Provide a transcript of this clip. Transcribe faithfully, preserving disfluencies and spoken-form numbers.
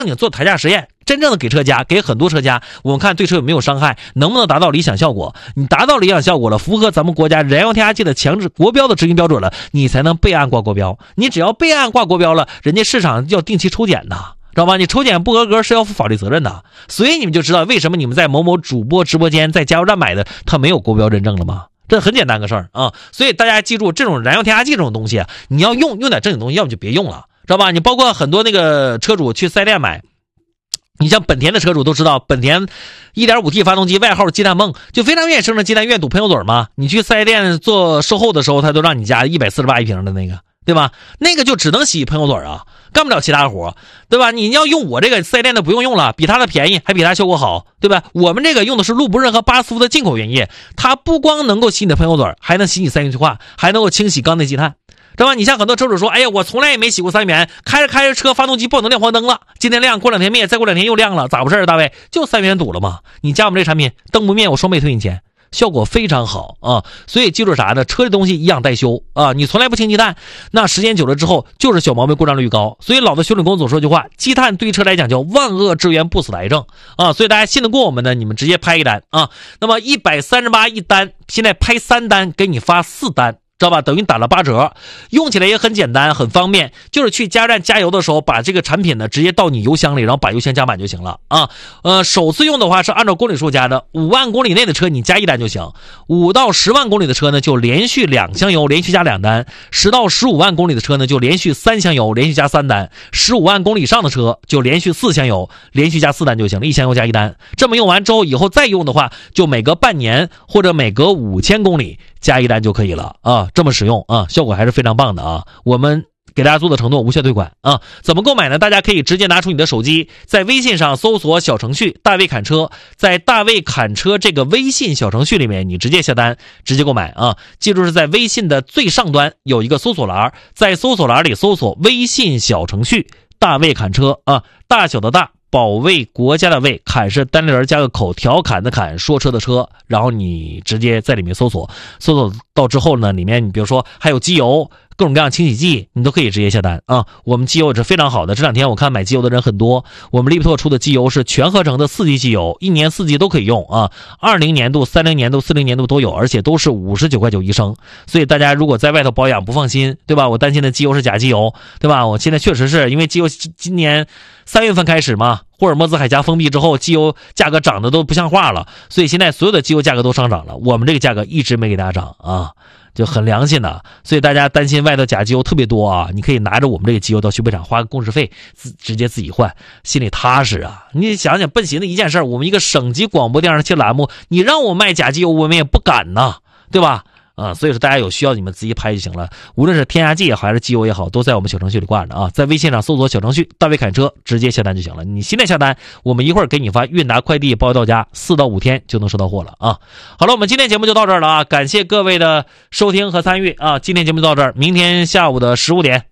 你做抬价实验，真正的给车家，给很多车家，我们看对车有没有伤害，能不能达到理想效果。你达到理想效果了，符合咱们国家燃油添加剂的强制国标的执行标准了，你才能备案挂国标。你只要备案挂国标了，人家市场要定期抽检的，知道吧？你抽检不合格是要负法律责任的。所以你们就知道为什么你们在某某主播直播间在加油站买的它没有国标认证了吗？这很简单个事儿啊。所以大家记住，这种燃油添加剂这种东西，你要用用点正经东西，要么就别用了，知道吧？你包括很多那个车主去四 S 店买，你像本田的车主都知道，本田 一点五 T 发动机外号鸡蛋梦，就非常愿意生成鸡蛋，愿赌喷油嘴嘛。你去四 S 店做售后的时候，他都让你加一百四十八一瓶的那个，对吧？那个就只能洗喷油嘴啊，干不了其他活，对吧？你要用我这个四 S 店的不用用了，比它的便宜，还比它效果好，对吧？我们这个用的是路不润和巴斯夫的进口原液，它不光能够洗你的喷油嘴，还能洗你三元催化，还能够清洗缸内积碳。知道吧？你像很多车主说，哎呀，我从来也没洗过三元，开着开着车发动机不能亮黄灯了，今天亮，过两天灭，再过两天又亮了，咋回事？大卫就三元堵了嘛。你加我们这产品，灯不灭我双倍退你钱，效果非常好啊。所以记住啥呢？车的东西一样待修啊，你从来不清积碳，那时间久了之后就是小毛病故障率高。所以老的修理工总说句话，积碳对车来讲叫万恶之源，不死的癌症啊。所以大家信得过我们的，你们直接拍一单啊。那么一百三十八一单，现在拍三单给你发四单，知道吧？等于打了八折，用起来也很简单，很方便，就是去加油站加油的时候，把这个产品呢直接倒你油箱里，然后把油箱加满就行了啊。呃，首次用的话是按照公里数加的，五万公里内的车你加一单就行，五到十万公里的车呢就连续两箱油，连续加两单，十到十五万公里的车呢就连续三箱油，连续加三单，十五万公里以上的车就连续四箱油，连续加四单就行了，一箱油加一单。这么用完之后，以后再用的话，就每隔半年或者每隔五千公里加一单就可以了啊。这么使用啊，效果还是非常棒的啊！我们给大家做的承诺，无限退款啊！怎么购买呢？大家可以直接拿出你的手机，在微信上搜索小程序大卫侃车，在大卫侃车这个微信小程序里面，你直接下单，直接购买啊！记住是在微信的最上端有一个搜索栏，在搜索栏里搜索微信小程序大卫侃车啊，大小的大，保卫国家的卫，侃是单立人加个口，调侃的侃，说车的车，然后你直接在里面搜索，搜索到之后呢，里面你比如说还有机油，各种各样清洗剂，你都可以直接下单啊。我们机油也是非常好的，这两天我看买机油的人很多，我们利普特出的机油是全合成的四季机油，一年四季都可以用啊，二零年度、三零年度、四零年度都有，而且都是五十九块九一升。所以大家如果在外头保养不放心，对吧？我担心的机油是假机油，对吧？我现在确实是因为机油今年三月份开始嘛，霍尔木兹海峡封闭之后，机油价格涨得都不像话了，所以现在所有的机油价格都上涨了，我们这个价格一直没给大家涨啊，就很良心的。所以大家担心外头假机油特别多啊，你可以拿着我们这个机油到修配厂花个工时费，自直接自己换，心里踏实啊。你想想笨行的一件事，我们一个省级广播电视台栏目，你让我卖假机油，我们也不敢呐，对吧？啊，所以说大家有需要你们自己拍就行了，无论是添加剂也好还是机油也好，都在我们小程序里挂着啊，在微信上搜索小程序大卫侃车，直接下单就行了。你现在下单，我们一会儿给你发韵达快递包邮到家，四到五天就能收到货了啊。好了，我们今天节目就到这儿了啊，感谢各位的收听和参与啊，今天节目就到这儿，明天下午的十五点